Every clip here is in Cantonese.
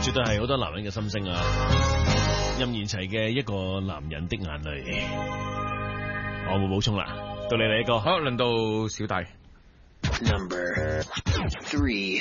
絕對係好多男人嘅心聲啊！任賢齊嘅一個男人的眼淚，我冇補充啦。到你嚟一個， 好，輪到小弟。 Number 3。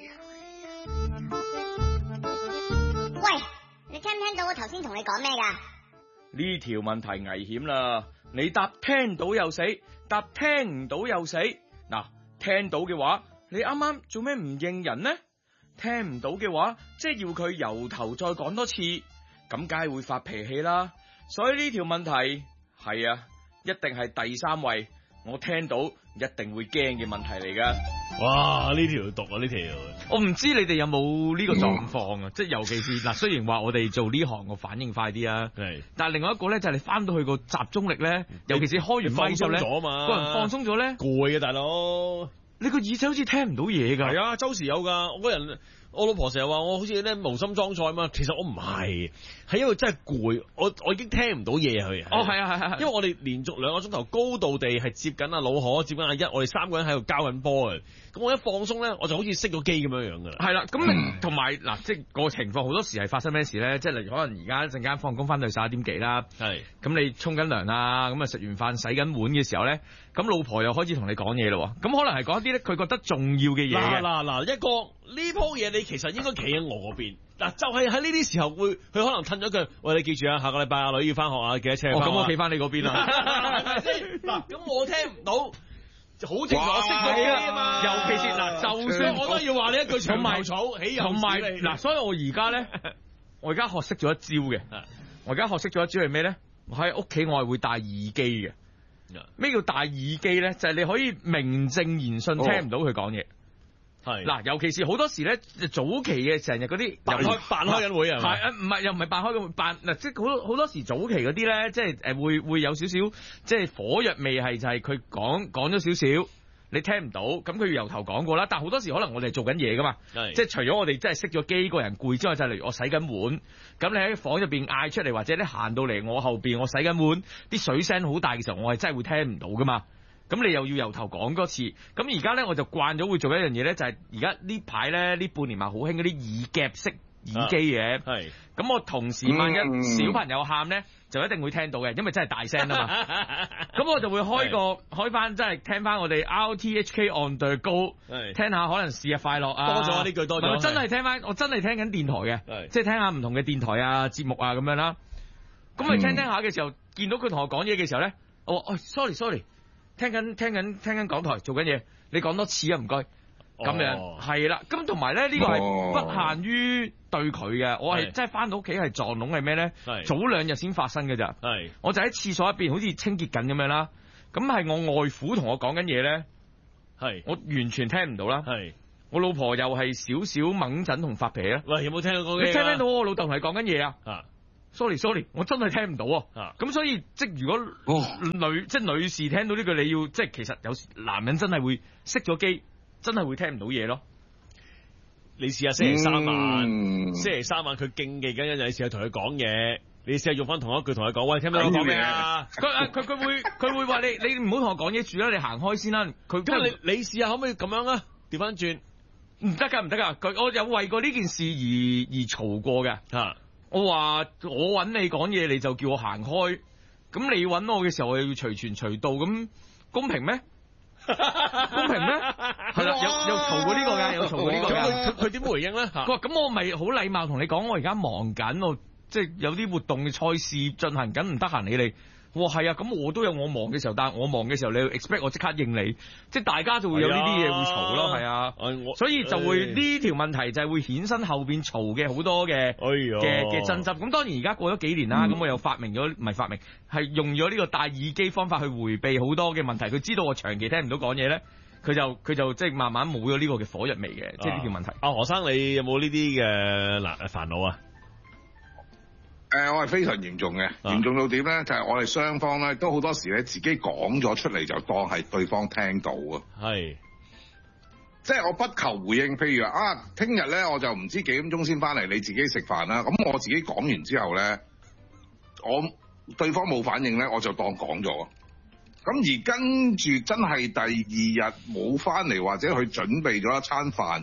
喂，你聽唔聽到我頭先同你講咩㗎？ 呢條問題危險啦！你答聽到又死，答聽唔到又死。嗱，聽到嘅話，你啱啱做咩唔認人呢？聽唔到嘅話，即係要佢由頭再講多次，咁梗係會發脾氣啦。所以呢條問題係啊，一定係第三位，我聽到一定會驚嘅問題嚟噶。 哇！呢條毒啊，呢條。 我唔知你哋有冇呢個狀況啊？即係尤其是嗱，雖然話我哋做呢行個反應快啲啊， 係， 但係另外一個咧就係你翻到去個集中力咧，尤其是開完咪之後咧，個人放鬆咗咧， 攰啊大佬。 你個耳仔好似聽唔到嘢㗎。 係啊，周時有㗎。我個人，我老婆成日話我好似咧無心裝載嘛，其實我唔係，係因為真係攰，我已經聽唔到嘢佢。 哦，係啊，係啊， 因為我哋連續2個鐘頭高度地係接緊阿老可，接緊阿一，我哋3個人喺度交緊波嘅。咁我一放鬆咧，我就好似熄咗機咁樣樣㗎啦。 係啦，咁同埋嗱，即係個情況好多時係發生咩事咧？即係例如可能而家一陣間放工翻到11點幾啦，係咁你沖緊涼啦，咁啊食完飯洗緊碗嘅時候咧，咁老婆又開始同你講嘢咯。咁可能係講一啲咧佢覺得重要嘅嘢嘅。 嗱，一個呢鋪嘢你其實應該企喺我嗰邊。嗱，就係喺呢啲時候會，佢可能褪咗句，喂，你記住啊，下個禮拜阿女要翻學啊，幾多車？ 咁我企翻你嗰邊啦。 係咪先？嗱，咁我聽唔到，好正常，我識咗你啊嘛。 尤其是嗱，就算我都要話你一句長頭草，起油同埋嗱，所以我而家咧，我而家學識咗一招嘅。我而家學識咗一招係咩咧？我喺屋企我係會戴耳機嘅。咩叫戴耳機咧？就係你可以名正言順聽唔到佢講嘢。係嗱，尤其是好多時咧，早期嘅成日嗰啲扮開緊會啊， 係唔係又唔係扮開緊會扮嗱，即係好多時早期嗰啲咧，即係會有少少即係火藥味，係就係佢講咗少少，你聽唔到，咁佢由頭講過啦。但係好多時可能我哋做緊嘢噶嘛，即係除咗我哋真係熄咗機，個人攰之外，就係例如我洗緊碗，咁你喺房入邊嗌出嚟，或者你行到嚟我後邊，我洗緊碗，啲水聲好大嘅時候，我係真係會聽唔到噶嘛。咁你又要由頭講多次，咁而家咧我就慣咗會做一樣嘢咧，就係而家呢排咧呢半年咪好興嗰啲耳夾式耳機嘅，係咁我同時萬一小朋友喊咧，就一定會聽到嘅，因為真係大聲啊嘛。咁我就會開翻，即係聽翻我哋 RTHK on the go，聽下可能試下快樂啊， 多咗呢句多咗， 我真係聽翻，我真係聽緊電台嘅，即係聽下唔同嘅電台啊節目啊咁樣啦。咁你聽下嘅時候，見到佢同我講嘢嘅時候咧，我話sorry。聽緊港台做緊嘢，你講多次啊，唔該。咁樣係啦，咁同埋咧呢個係不限於對佢嘅，我係真係翻到屋企係撞聾係咩咧？早2日先發生嘅咋，我就喺廁所入邊好似清潔緊咁樣啦。咁係我外父同我講緊嘢咧，我完全聽唔到啦。我老婆又係少少掹陣同發脾氣啦。喂，有冇聽到講嘢？你聽到我老豆同你講緊嘢啊？Sorry，我真係聽唔到啊！咁所以即係如果女士聽到呢句，你要即係其實有時男人真係會熄咗機，真係會聽唔到嘢咯。 你試下星期三晚佢競技緊一陣，你試下同佢講嘢，你試下用翻同一句同佢講，喂，聽唔聽我講咩啊？佢會話你唔好同我講嘢住啦，你行開先啦。咁你試下可唔可以咁樣啊？調翻轉唔得噶，我有為過呢件事而嘈過嘅吓。我話我揾你講嘢，你就叫我行開。咁你揾我嘅時候，我又要隨傳隨到，咁公平咩？公平咩？係啦，有嘈過呢個㗎，有嘈過呢個㗎。佢點回應咧？佢話咁我咪好禮貌同你講，我而家忙緊，我即係有啲活動嘅賽事進行緊，唔得閒理你。哇，係啊，咁我都有我忙嘅時候，但係我忙嘅時候，你要 expect 我即刻應你，即係大家就會有呢啲嘢會嘈咯，係啊，所以就會呢條問題就係會衍生後邊嘈嘅好多嘅爭執。咁當然而家過咗幾年啦，咁我又發明咗，唔係發明，係用咗呢個戴耳機方法去迴避好多嘅問題。佢知道我長期聽唔到講嘢咧，佢就即係慢慢冇咗呢個嘅火藥味嘅，即係呢條問題。何生，你有冇呢啲嘅煩惱啊？ 我係非常嚴重嘅，嚴重到點咧？就係我哋雙方咧都好多時咧自己講咗出嚟就當係對方聽到啊。係，即係我不求回應。譬如啊，聽日咧我就唔知幾點鐘先翻嚟，你自己食飯啦。咁我自己講完之後咧，我對方冇反應咧，我就當講咗。咁而跟住真係第2日冇翻嚟，或者佢準備咗一餐飯，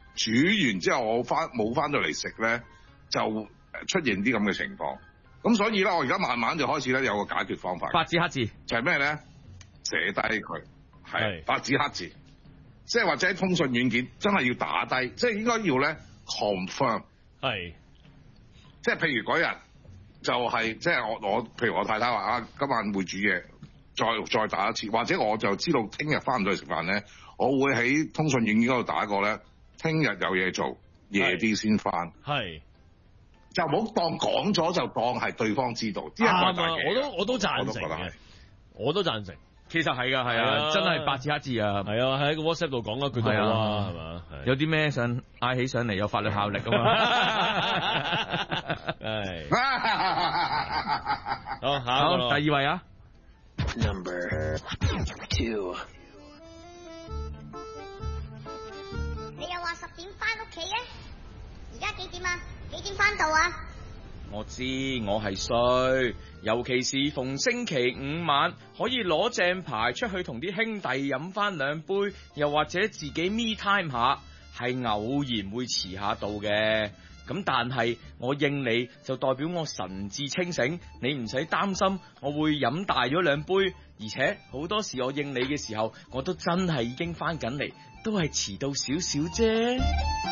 煮完之後我冇翻到嚟食咧，就出現啲咁嘅情況。咁所以咧，我而家慢慢就開始咧有個解決方法。 白紙黑字就係咩咧？寫低佢，係白紙黑字，即係或者通訊軟件真係要打低，即係應該要咧 confirm。係，即係譬如嗰日就係即係我譬如我太太話啊，今晚會煮嘢，再打一次，或者我就知道聽日翻唔到去食飯咧，我會喺通訊軟件嗰度打過咧，聽日有嘢做，夜啲先翻。係。就唔好當講咗就當係對方知道，啱啊！我都贊成嘅，我都贊成。其實係㗎，係啊，真係白紙黑字啊！係啊，喺個 WhatsApp 度講一句就好啊，係嘛？有啲咩想嗌起上嚟有法律效力啊嘛！係。好，第二位啊。 Number 2。 你又話10點翻屋企嘅，而家幾點啊？幾點翻到啊？ 我知我係衰，尤其是逢星期5晚可以攞正牌出去同啲兄弟飲翻2杯，又或者自己 me time 下，係偶然會遲下到嘅。咁但係我應你就代表我神志清醒，你唔使擔心我會飲大咗2杯，而且好多時我應你嘅時候，我都真係已經翻緊嚟，都係遲到少少啫。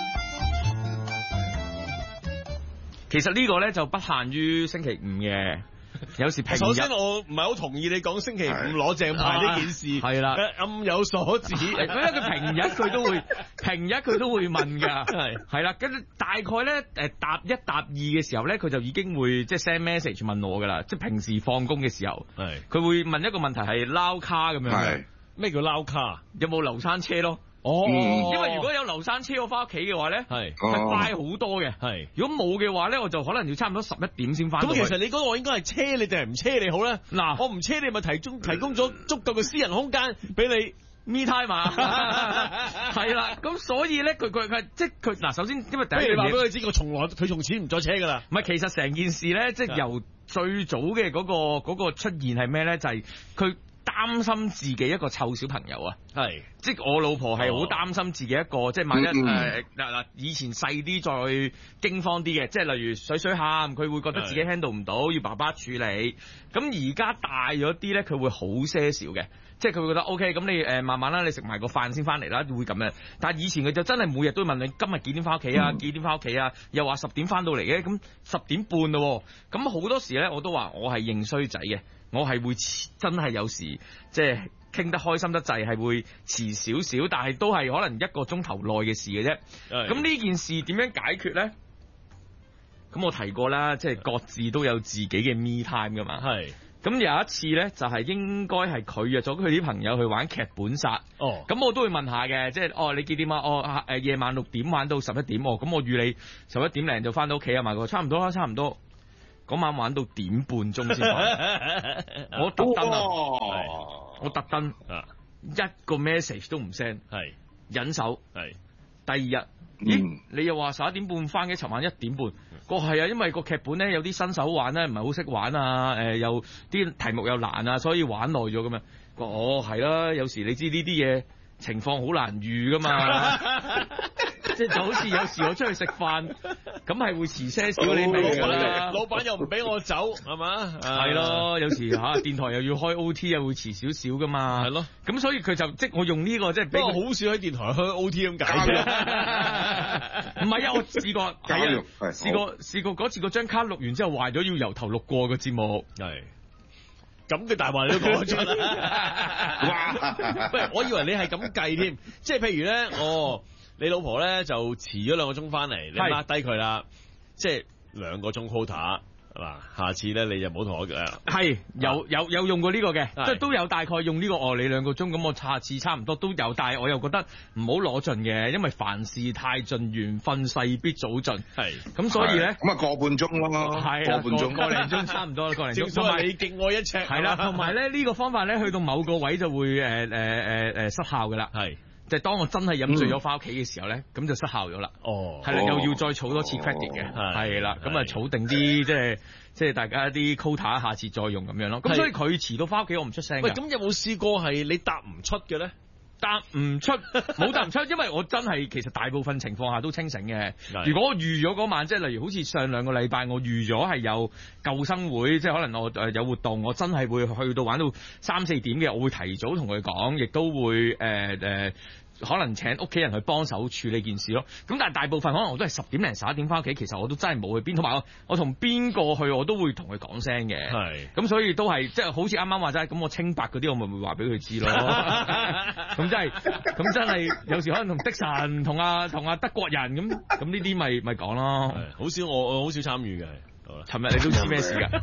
其實呢個咧就不限於星期5嘅，有時平日。首先我唔係好同意你講星期5攞正牌呢件事，係啦，暗有所指。因為佢平日佢都會問㗎，係啦，跟住大概咧答1答2嘅時候咧，佢就已經會即係 send message 問我㗎啦，即係平時放工嘅時候，佢會問一個問題係撈卡咁樣。咩叫撈卡？有冇流山車咯？因為如果有流山車我翻屋企嘅話咧，係快好多嘅。係如果冇嘅話咧，我就可能要差唔多11點先翻。咁其實你嗰個應該係車你定係唔車你好咧？嗱，我唔車你咪提供咗足夠嘅私人空間俾你 me time 嘛。係啦，咁所以咧佢即係佢嗱，首先因為第一樣嘢，你話俾佢知佢從此唔再車噶啦。唔係，其實成件事咧，即係由最早嘅嗰個出現係咩咧？就係佢擔心自己一個臭小朋友啊，係，即係我老婆係好擔心自己一個，即係萬一嗱以前細啲再驚慌啲嘅，即係例如水喊，佢會覺得自己 handle 唔到，要爸爸處理。咁而家大咗啲咧，佢會好些少嘅，即係佢會覺得 OK，咁你慢慢啦，你食埋個飯先翻嚟啦，會咁樣。但係以前佢就真係每日都會問你今日幾點翻屋企啊，幾點翻屋企啊，又話10點翻到嚟嘅，咁10點半咯，咁好多時咧我都話我係認衰仔嘅。我係會真係有時即係傾得開心得滯，係會遲少少，但係都係可能1個鐘頭內嘅事嘅啫。咁呢件事點樣解決咧？咁我提過啦，即係各自都有自己嘅 me time 噶嘛。係。咁有一次咧，就係應該係佢約咗佢啲朋友去玩劇本殺。哦。咁我都會問下嘅，即係你幾點啊？夜晚6點玩到11點。咁我預你11點零就翻到屋企啊嘛。佢話差唔多啦，差唔多。嗰晚玩到1點半鐘先翻，我特登我特登一個 message 都唔 send， 係忍手。係第二日，咦？你又話11點半翻嘅，尋晚1點半。係啊，因為個劇本咧有啲新手玩咧，唔係好識玩啊，又啲題目又難啊，所以玩耐咗咁樣。係啦，有時你知呢啲嘢情況好難預噶嘛。即係就好似有時我出去食飯，咁係會遲些少你明㗎啦。老闆又唔俾我走，係嘛？係咯，有時電台又要開 OT，又會遲少少㗎嘛。係咯，咁所以佢就即我用呢個即係。不過好少喺電台開 OT 咁解啫。唔係啊，我試過係啊，試過嗰次嗰張卡錄完之後壞咗，要由頭錄過個節目。係。咁嘅大話你都講得出啦。喂，我以為你係咁計添，即係譬如咧，你老婆咧就遲咗2個鐘翻嚟，你 mark 低佢啦，即係2個鐘 quota 係嘛？下次咧你就唔好同我係有用過呢個嘅，即係都有大概用呢個你2個鐘，咁我下次差唔多都有，但係我又覺得唔好攞盡嘅，因為凡事太盡，緣分勢必早盡。係咁，所以咧咁個半鐘咯，係個半鐘個零鐘差唔多個零鐘。同埋你敬我一尺係啦，同埋咧呢個方法咧去到某個位就會失效噶啦。係。即係當我真係飲醉咗翻屋企嘅時候咧，咁就失效咗啦。哦，係啦，又要再儲多次 credit 嘅，係啦，咁啊儲定啲即係大家啲 quota， 下次再用咁樣咯。咁所以佢遲到翻屋企，我唔出聲。喂，咁有冇試過係你答唔出嘅咧？ 答唔出，冇答唔出，因為我真係其實大部分情況下都清醒嘅。如果我預咗嗰晚，即係例如好似上2個禮拜，我預咗係有救生會，即係可能我有活動，我真係會去到玩到3、4點嘅，我會提早同佢講，亦都會可能請屋企人去幫手處理件事咯。咁但係大部分可能我都係10點零11點翻屋企，其實我都真係冇去邊，同埋我同邊個去我都會同佢講聲嘅。係。咁所以都係即係好似啱啱話齋，咁我清白嗰啲我咪會話俾佢知咯。咁真係有時可能同的神同阿德國人咁呢啲咪講咯。 好少我好少參與嘅。 尋日你都知咩事㗎？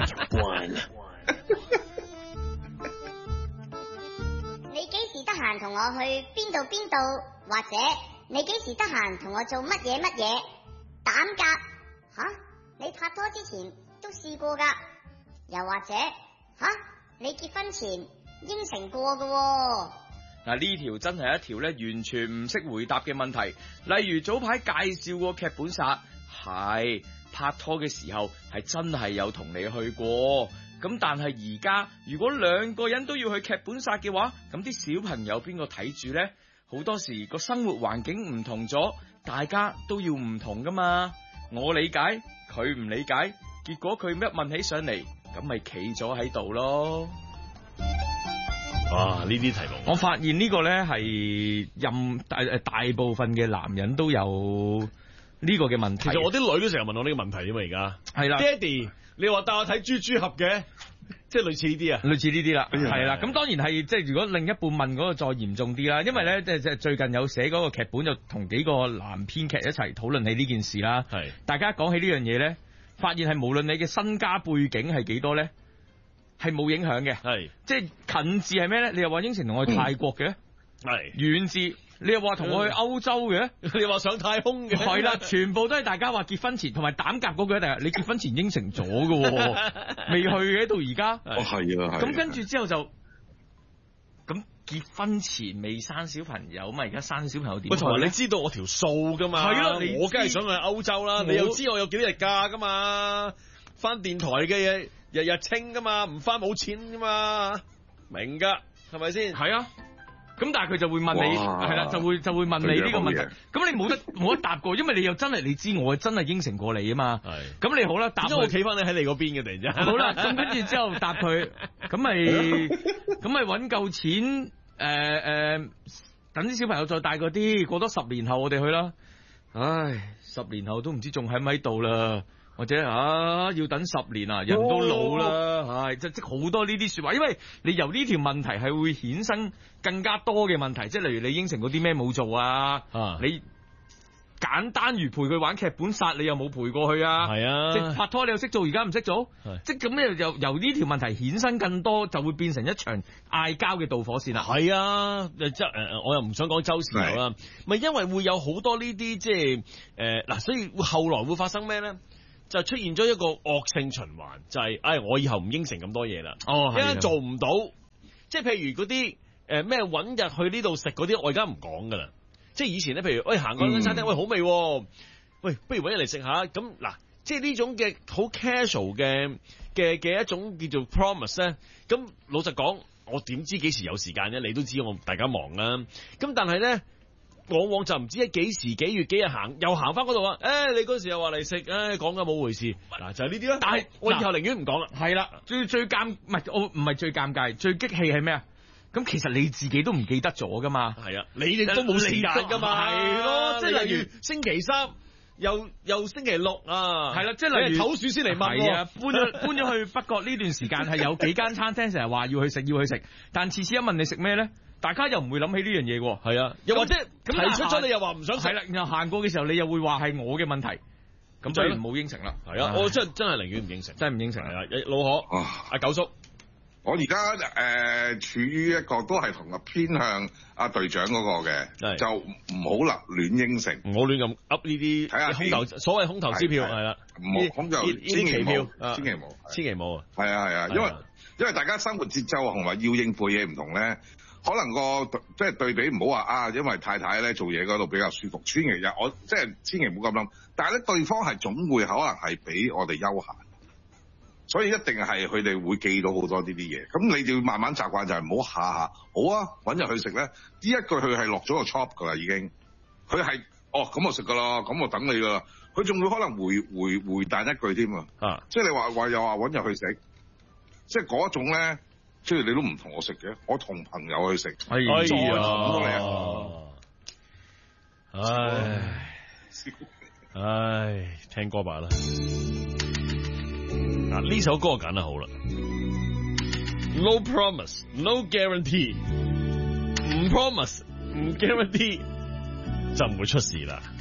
你幾時得閒同我去邊度，或者你幾時得閒同我做乜嘢？膽夾吓？你拍拖之前都試過㗎，又或者吓？你結婚前應承過㗎喎。 嗱，呢條真係一條咧完全唔識回答嘅問題。例如早排介紹過劇本殺，係拍拖嘅時候係真係有同你去過。咁但係而家如果2個人都要去劇本殺嘅話，咁啲小朋友邊個睇住呢？好多時個生活環境唔同咗，大家都要唔同噶嘛。我理解，佢唔理解，結果佢一問起上嚟，咁咪企咗喺度咯。 哇！呢啲題目， 我發現呢個呢係大部分嘅男人都有呢個嘅問題。 其實我啲女都成日問我呢個問題啫嘛，而家係啦，爹哋。你話帶我睇豬豬俠嘅，即係類似呢啲啊， 類似呢啲啦，係啦。咁當然係即係如果另一半問嗰個再嚴重啲啦，因為咧即係最近有寫嗰個劇本，就同幾個男編劇一齊討論起呢件事啦。係，大家講起呢樣嘢咧，發現係無論你嘅身家背景係幾多咧，係冇影響嘅。係，即係近字係咩咧？你又話應承同我去泰國嘅，係遠字。你又話同我去歐洲嘅， 你話上太空嘅， 係啦，全部都係大家話結婚前同埋膽夾嗰句，但係你結婚前應承咗嘅，未去嘅到而家。 哦，係啊， 咁跟住之後就咁結婚前未生小朋友嘛，而家生小朋友點？ 同埋你知道我條數噶嘛？ 係咯， 我梗係想去歐洲啦。你又知我有幾多日假噶嘛？翻電台嘅嘢日日清噶嘛，唔翻冇錢噶嘛，明噶係咪先？ 係啊。咁但係佢就會問你，係啦，就會問你呢個問題。咁你冇得答過，因為你又真係你知我真係應承過你啊嘛。係。咁你好啦，答我企翻你喺你嗰邊嘅突然之間。 好啦，咁跟住之後答佢，咁咪揾夠錢，等啲小朋友再大個啲，過多10年後我哋去啦。唉，10年後都唔知仲喺唔喺度啦。或者要等10年啊，人都老啦，係即好多呢啲說話，因為你由呢條問題係會衍生更加多嘅問題，即係例如你應承嗰啲咩冇做啊，你簡單如陪佢玩劇本殺，你又冇陪過去啊，係啊，即拍拖你又識做，而家唔識做，即咁咧由呢條問題衍生更多，就會變成一場嗌交嘅導火線啦。 係啊，我又唔想講周時友啦，咪因為會有好多呢啲即係嗱，所以後來會發生咩咧？就出現咗一個惡性循環，就係我以後唔應承咁多嘢啦。哦，一做唔到，即係譬如嗰啲咩揾日去呢度食嗰啲，我而家唔講噶啦。即係以前咧，譬如行過間餐廳，喂好味，喂不如揾日嚟食下。咁嗱，即係呢種嘅好 casual 嘅一種叫做 promise 咧。咁老實講，我點知幾時有時間啫？你都知我大家忙啦。咁但係咧，往往就唔知喺幾時幾月幾日又行翻嗰度啊！你嗰時又話嚟食，講緊冇回事。嗱就係呢啲啦。但係我以後寧願唔講啦。係啦， 最尷唔係我唔係最尷尬，最激氣係咩啊？咁其實你自己都唔記得咗噶嘛？係啊， 你哋都冇時間噶嘛？係咯，即係例如星期3又星期6啊， 係啦，即係例如唞暑先嚟問。 係啊，搬咗去北角呢段時間係有幾間餐廳成日話要去食，但次次一問你食咩咧？大家又唔會諗起呢樣嘢喎，係啊，又或者提出咗你又話唔想食，係啦，然後行過嘅時候你又會話係我嘅問題，咁所以唔好應承啦， 係啊，我真係寧願唔應承， 真係唔應承， 係啊，老何，阿九叔， 我而家處於一個都係同個偏向阿隊長嗰個嘅，就唔好亂應承， 唔好亂咁噏呢啲，睇下空頭，所謂空頭支票係啦， 唔好咁就千祈冇，千祈冇啊， 係啊，因為大家生活節奏同埋要應付嘢唔同咧。可能即係對比唔好話因為太太咧做嘢嗰度比較舒服，千祈我即係千祈唔好咁諗。但係咧，對方係總會可能係比我哋休閒， 所以一定係佢哋會記到好多呢啲嘢。咁你哋要慢慢習慣，就係唔好下下好啊揾日去食咧。呢一句佢係落咗個 chop 㗎啦，已經。佢係咁我食㗎啦，咁我等你㗎啦。佢仲會可能回彈一句添啊！即係你話又話揾日去食，即係嗰一種咧，即係你都唔同我食嘅，我同朋友去食。 哎呀！唉，聽歌吧啦。嗱，呢首歌揀得好啦。No promise, no guarantee。唔 promise，唔 guarantee，就唔會出事啦。